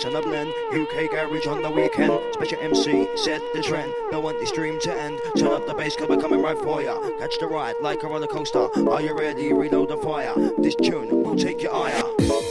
and a blend. UK garage on the weekend. Special MC, set the trend. Don't want the stream to end. Turn up the bass, cause we're coming right for ya. Catch the ride like a roller coaster. Are you ready? Reload the fire. This tune will take you higher.